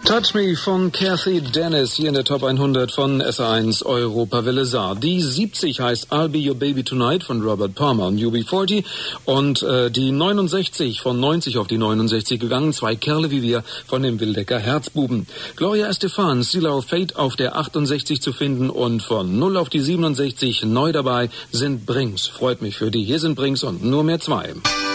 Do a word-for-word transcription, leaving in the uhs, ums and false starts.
Touch Me von Kathy Dennis hier in der Top hundert von S R eins Europawelle Saar. Die siebzig heißt I'll Be Your Baby Tonight von Robert Palmer und U B vierzig und äh, die neunundsechzig von neunzig auf die neunundsechzig gegangen, zwei Kerle wie wir von dem Wildecker Herzbuben. Gloria Estefan, Seal Our Fate auf der achtundsechzig zu finden und von null auf die siebenundsechzig neu dabei sind Brings. Freut mich für die. Hier sind Brings und nur mehr zwei.